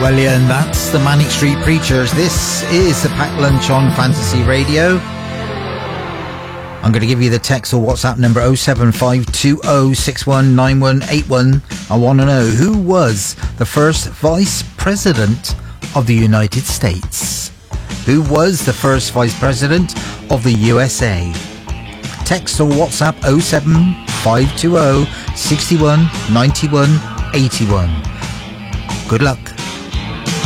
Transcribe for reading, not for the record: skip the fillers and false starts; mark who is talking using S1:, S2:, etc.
S1: Well, yeah, and that's the Manic Street Preachers. This is the Packed Lunch on Fantasy Radio. I'm going to give you the text or WhatsApp number 07520619181. I want to know, who was the first Vice President of the United States? Who was the first Vice President of the USA? Text or WhatsApp 07520619181. Good luck.